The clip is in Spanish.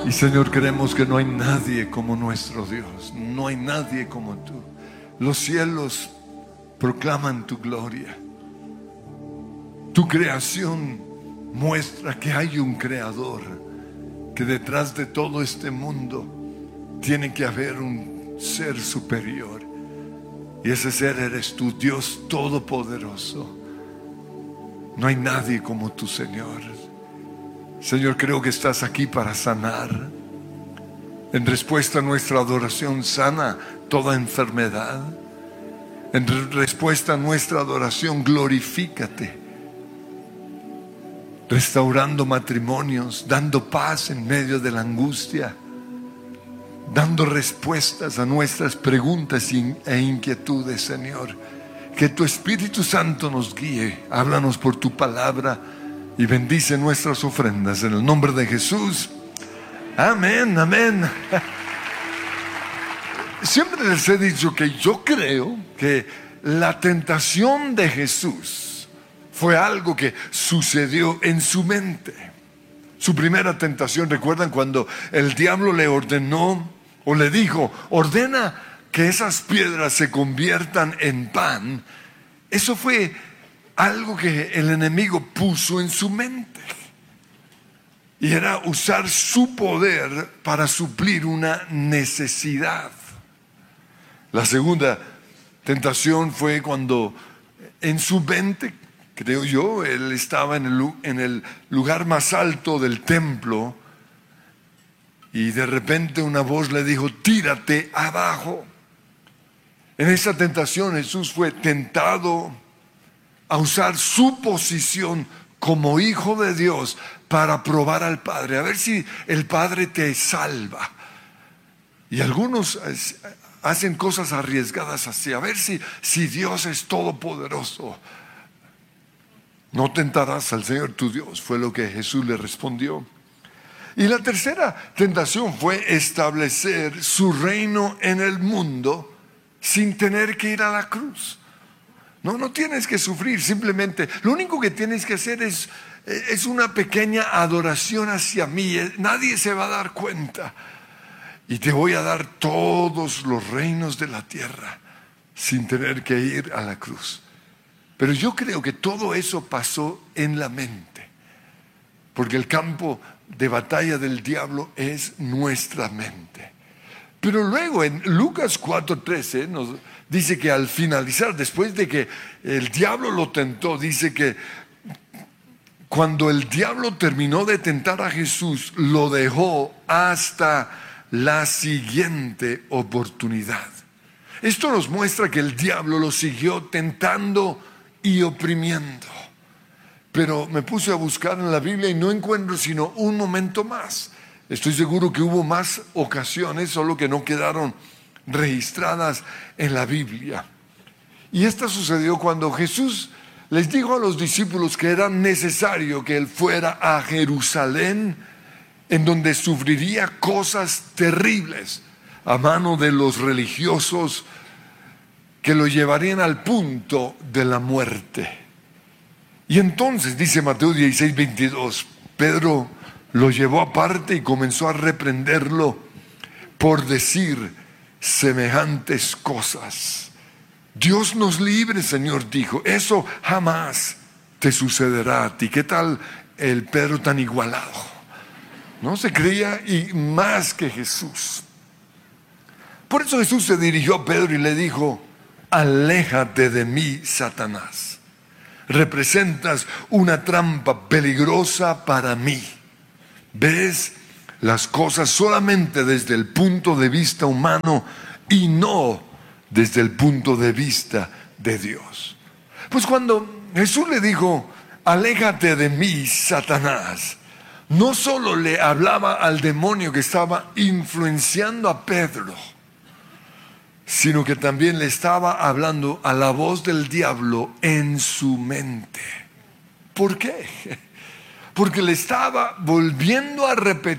Y Señor, creemos que no hay nadie como nuestro Dios. No hay nadie como tú. Los cielos proclaman tu gloria. Tu creación muestra que hay un creador, que detrás de todo este mundo tiene que haber un ser superior. Y ese ser eres tú, Dios Todopoderoso. No hay nadie como tú, Señor. Señor, creo que estás aquí para sanar. En respuesta a nuestra adoración, sana toda enfermedad. En respuesta a nuestra adoración, glorifícate, restaurando matrimonios, dando paz en medio de la angustia, dando respuestas a nuestras preguntas e inquietudes, Señor. Que tu Espíritu Santo nos guíe. Háblanos por tu palabra y bendice nuestras ofrendas en el nombre de Jesús. Amén, amén. Siempre les he dicho que yo creo que la tentación de Jesús fue algo que sucedió en su mente. Su primera tentación, ¿recuerdan cuando el diablo le ordenó o le dijo, ordena que esas piedras se conviertan en pan? Eso fue algo que el enemigo puso en su mente. Y era usar su poder para suplir una necesidad. La segunda tentación fue cuando en su mente, creo yo, él estaba en el lugar más alto del templo y de repente una voz le dijo, tírate abajo. En esa tentación Jesús fue tentado a usar su posición como hijo de Dios para probar al Padre, a ver si el Padre te salva. Y algunos hacen cosas arriesgadas así, a ver si Dios es todopoderoso. No tentarás al Señor tu Dios, fue lo que Jesús le respondió. Y la tercera tentación fue establecer su reino en el mundo sin tener que ir a la cruz. No tienes que sufrir, simplemente lo único que tienes que hacer es una pequeña adoración hacia mí. Nadie se va a dar cuenta. Y te voy a dar todos los reinos de la tierra sin tener que ir a la cruz. Pero yo creo que todo eso pasó en la mente, porque el campo de batalla del diablo es nuestra mente. Pero luego en Lucas 4:13 nos dice que al finalizar, después de que el diablo lo tentó, dice que cuando el diablo terminó de tentar a Jesús, lo dejó hasta la siguiente oportunidad. Esto nos muestra que el diablo lo siguió tentando y oprimiendo. Pero me puse a buscar en la Biblia y no encuentro sino un momento más. Estoy seguro que hubo más ocasiones, solo que no quedaron registradas en la Biblia. Y esta sucedió cuando Jesús les dijo a los discípulos que era necesario que Él fuera a Jerusalén, en donde sufriría cosas terribles a mano de los religiosos que lo llevarían al punto de la muerte. Y entonces, dice Mateo 16:22, Pedro lo llevó aparte y comenzó a reprenderlo por decir semejantes cosas. Dios nos libre, Señor, dijo, eso jamás te sucederá a ti. ¿Qué tal el Pedro tan igualado? No se creía y más que Jesús. Por eso Jesús se dirigió a Pedro y le dijo, aléjate de mí, Satanás. Representas una trampa peligrosa para mí. Ves las cosas solamente desde el punto de vista humano y no desde el punto de vista de Dios. Pues cuando Jesús le dijo, aléjate de mí, Satanás, no solo le hablaba al demonio que estaba influenciando a Pedro, sino que también le estaba hablando a la voz del diablo en su mente. ¿Por qué? Porque le estaba volviendo a repetir